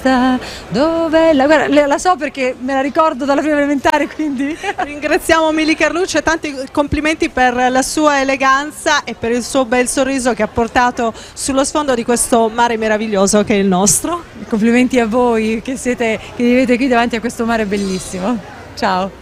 Dove guarda, la so perché me la ricordo dalla prima elementare, quindi Ringraziamo Mili Carlucci e tanti complimenti per la sua eleganza e per il suo bel sorriso che ha portato sullo sfondo di questo mare meraviglioso che è il nostro. complimenti a voi che vivete qui davanti a questo mare bellissimo. Ciao.